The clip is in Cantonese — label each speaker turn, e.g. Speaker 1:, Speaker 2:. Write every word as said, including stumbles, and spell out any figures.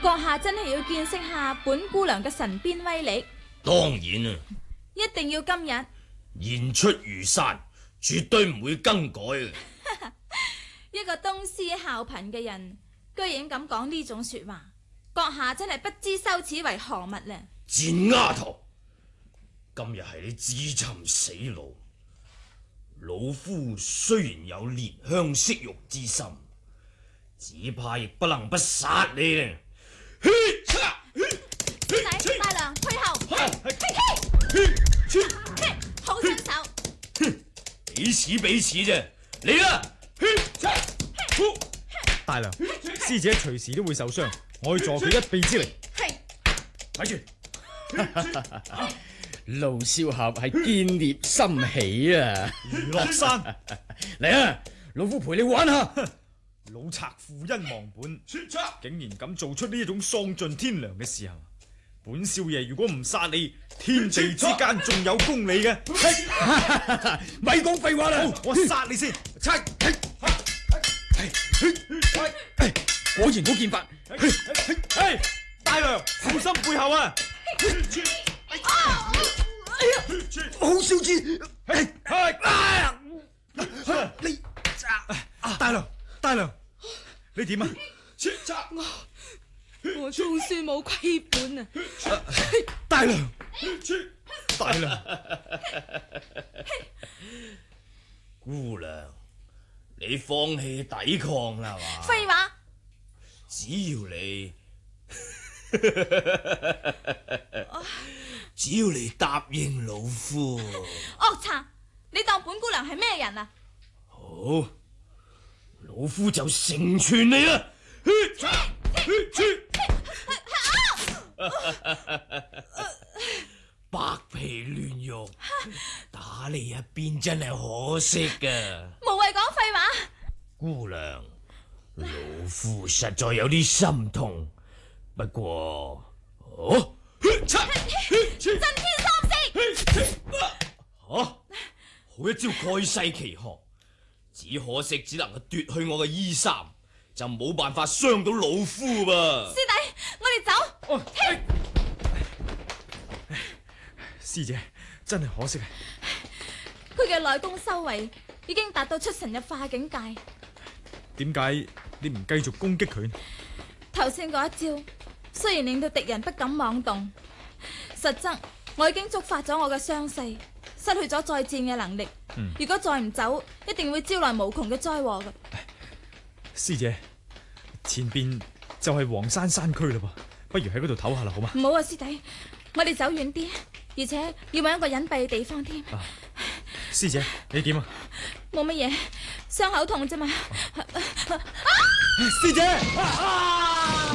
Speaker 1: 閣下真係要見識下本姑娘嘅神鞭威力。
Speaker 2: 當然啊，
Speaker 1: 一定要今日
Speaker 2: 言出如山，絕對唔會更改嘅。
Speaker 1: 一個東施效顰嘅人，居然敢講呢種說話，閣下真係不知羞恥為何物呢？
Speaker 2: 賤丫頭，今日係你自尋死路。老夫雖然有憐香惜玉之心，只怕亦不能不殺你呢。
Speaker 1: 師弟大娘退後，好身手，
Speaker 2: 彼此彼此啫，嚟啦！
Speaker 3: 大娘，師姐隨時都會受傷，我要助佢一臂之力。
Speaker 2: 睇住。
Speaker 4: 盧少俠係見獵心喜啊！
Speaker 3: 余樂山，
Speaker 4: 嚟啊！老夫陪你玩下。
Speaker 3: 老賊負恩忘本，竟然敢做出呢一種喪盡天良嘅事行。本少爺如果唔殺你，天地之間仲有公理嘅。
Speaker 4: 咪講廢話啦！
Speaker 3: 我殺你先。
Speaker 4: 果然好劍法。
Speaker 3: 大娘，小心背後啊！
Speaker 4: 好小子！
Speaker 3: 你大娘，大娘，你點啊？
Speaker 1: 我做書冇虧本啊！
Speaker 3: 大娘，大娘，
Speaker 2: 姑娘，你放棄抵抗啦嘛？
Speaker 1: 廢話！
Speaker 2: 只要你，只要你答應老夫。
Speaker 1: 惡賊，你當本姑娘係咩人啊？
Speaker 2: 好，老夫就成全你啦！白皮亂肉，打你一邊真係可惜噶。
Speaker 1: 無謂講廢話。
Speaker 2: 姑娘，老夫實在有啲心痛，不過，哦，震
Speaker 1: 天三式，
Speaker 2: 吓，好一招蓋世奇學，只可惜只能夠奪去我嘅衣衫，就冇辦法傷到老夫噃。
Speaker 1: 師弟，我哋走。
Speaker 3: 哦哎、師姐，真係可惜啊！
Speaker 1: 佢嘅內功修為已經達到出神入化境界。
Speaker 3: 點解你唔繼續攻擊佢呢？
Speaker 1: 頭先嗰一招雖然令到敵人不敢妄動，實則我已經觸發咗我嘅傷勢，失去咗再戰嘅能力。嗯、如果再唔走，一定會招來無窮嘅災禍嘅。
Speaker 3: 師姐，前邊就係黃山山區啦噃，不如喺嗰度唞下啦，好嗎？
Speaker 1: 唔好啊，師弟，我哋走遠啲，而且要揾一個隱蔽嘅地方添。
Speaker 3: 啊，師姐，你點啊？
Speaker 1: 冇乜嘢，傷口痛啫嘛。
Speaker 3: 師姐。啊啊